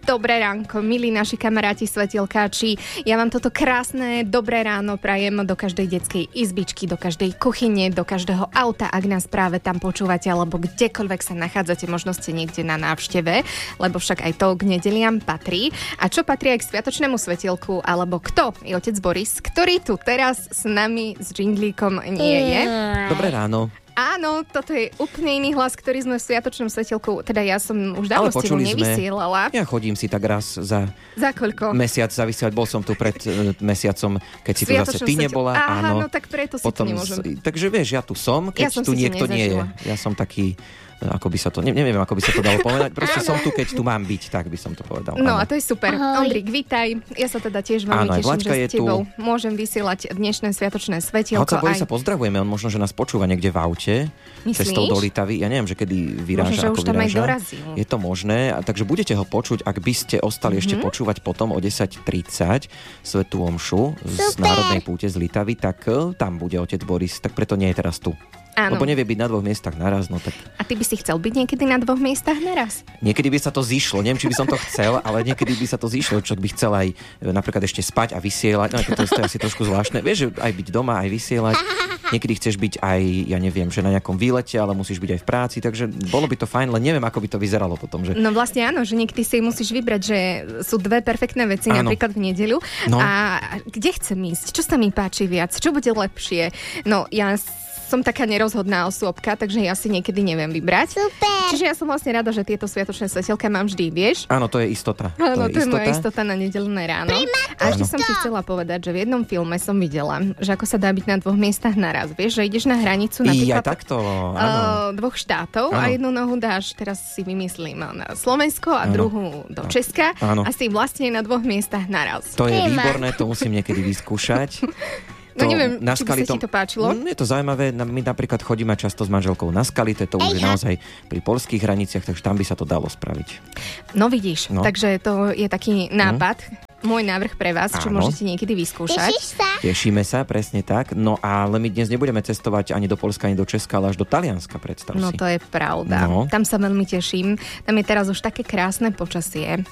Dobré ránko, milí naši kamaráti svetielkáči. Ja vám toto krásne dobré ráno prajem do každej detskej izbičky, do každej kuchyne, do každého auta, ak nás práve tam počúvate, alebo kdekoľvek sa nachádzate, možno ste niekde na návšteve, lebo však aj to k nedeliam patrí. A čo patrí aj k sviatočnému svetielku, alebo kto je otec Boris, ktorý tu teraz s nami s džinglíkom nie je. Dobré ráno. Áno, toto je úplne iný hlas, ktorý sme v sviatočnom svetielku, teda ja som už dávno s tebou nevysielala. Ja chodím si tak raz za koľko? Mesiac zavysielať. Bol som tu pred mesiacom, keď si tu zase ty nebola. Aha, áno, tak preto si potom, tu nemôžem. Takže vieš, ja tu som, keď tu niekto nie je. Ja som taký... Ako by sa to, neviem, ako by sa to dalo povedať. Proste som tu, keď tu mám byť, tak by som to povedal. No áno. A to je super. Ondrik, vítaj. Ja sa teda tiež veľmi teším, že s tebou môžem vysielať dnešné sviatočné svetielko. Hoca Borisa pozdravujeme, on možno, že nás počúva niekde v aute. Myslíš? Cestou do Litavy. Ja neviem, že kedy vyráža, možno, ako vyráža. Je to možné, takže budete ho počuť, ak by ste ostali ešte počúvať potom o 10:30 svätú omšu z Národnej púte z Litavy, tak tam bude otec Boris, tak preto nie je teraz tu. Áno. Lebo nevie byť na 2 miestach naraz, no tak... A ty by si chcel byť niekedy na 2 miestach naraz? Niekedy by sa to zišlo, neviem, či by som to chcel, ale niekedy by sa to zišlo, čo by chcel aj napríklad ešte spať a vysielať, no to je asi trošku zvláštne. Vieš, že aj byť doma, aj vysielať. Niekedy chceš byť aj, ja neviem, že na nejakom výlete, ale musíš byť aj v práci, takže bolo by to fajn, len neviem, ako by to vyzeralo potom, že... No vlastne áno, že niekedy si musíš vybrať, že sú 2 perfektné veci, áno. Napríklad v nedeľu. No. A kde chcem ísť? Čo sa mi páči viac? Čo bude lepšie? No ja som taká nerozhodná osôbka, takže ja si niekedy neviem vybrať. Super. Čiže ja som vlastne rada, že tieto sviatočné svetielka mám vždy, vieš? Áno, to je istota. Áno, to je moja istota na nedeľné ráno. A ešte som ti chcela povedať, že v jednom filme som videla, že ako sa dá byť na 2 miestach naraz. Vieš, že ideš na hranicu napríklad takto, 2 štátov a jednu nohu dáš, teraz si vymyslím, na Slovensko a druhú do Česka a si vlastne na 2 miestach naraz. To je výborné, to musím niekedy vyskúšať. No neviem, či by sa ti to páčilo. Je to zaujímavé, my napríklad chodíme často s manželkou na Skalite, to už je naozaj pri poľských hraniciach, takže tam by sa to dalo spraviť. No vidíš, takže to je taký nápad, môj návrh pre vás, čo môžete niekedy vyskúšať. Tešíme sa, presne tak. No ale my dnes nebudeme cestovať ani do Poľska, ani do Česka, ale až do Talianska, predstav si. No to je pravda. No. Tam sa veľmi teším. Tam je teraz už také krásne počasie.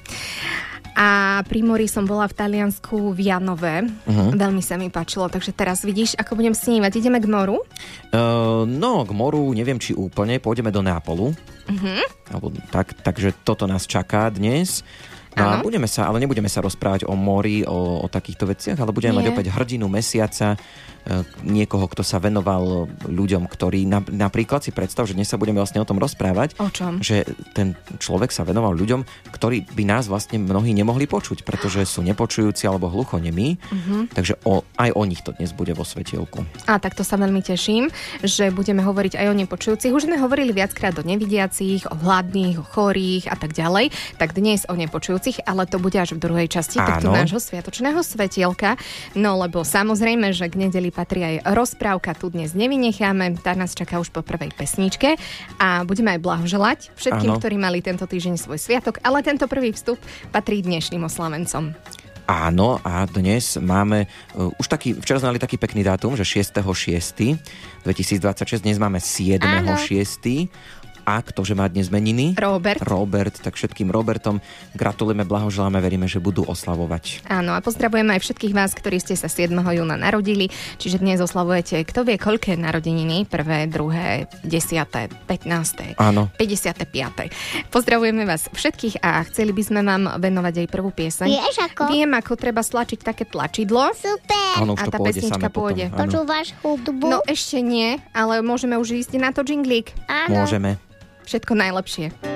A pri mori som bola v Taliansku v Janove. Veľmi sa mi páčilo, takže teraz vidíš, ako budem snívať. Ideme k moru? No, k moru neviem, či úplne. Pôjdeme do Neapolu. Alebo takže toto nás čaká dnes. No a nebudeme sa rozprávať o mori, o takýchto veciach, ale budeme mať opäť hrdinu mesiaca, niekoho, kto sa venoval ľuďom, ktorí napríklad si predstav, že dnes sa budeme vlastne o tom rozprávať. O čom? Že ten človek sa venoval ľuďom, ktorí by nás vlastne mnohí nemohli počuť, pretože sú nepočujúci alebo hluchonemí. Takže aj o nich to dnes bude vo svetielku. A tak to sa veľmi teším, že budeme hovoriť aj o nepočujúcich. Už sme hovorili viackrát o nevidiacich, o hladných, o chorých a tak ďalej. Tak dnes o nepočujúcich, ale to bude až v druhej časti tohto nášho sviatočného svetielka. No lebo samozrejme, že k nedeli patrí aj rozprávka, tu dnes nevynecháme, tá nás čaká už po prvej pesničke a budeme aj blahoželať všetkým, ktorí mali tento týždeň svoj sviatok, ale tento prvý vstup patrí dnešným oslavencom. Áno, a dnes máme už včera sme mali taký pekný dátum, že 6.6.2026, dnes máme 7.6. A ktože má dnes meniny? Robert, tak všetkým Robertom gratulujeme, blahoželáme, veríme, že budú oslavovať. Áno, a pozdravujeme aj všetkých vás, ktorí ste sa 7. júna narodili, čiže dnes oslavujete, kto vie, koľké narodeniny, 1., 2., 10., 15., áno. 55. Pozdravujeme vás všetkých a chceli by sme vám venovať aj prvú pieseň. Vieš ako? Viem, ako treba stlačiť také tlačidlo. Super. Áno, a tá pesnička pôjde. Počúvaš hudbu? No ešte nie, ale môžeme už ísť na to džinglík. Áno. Môžeme. Všetko najlepšie.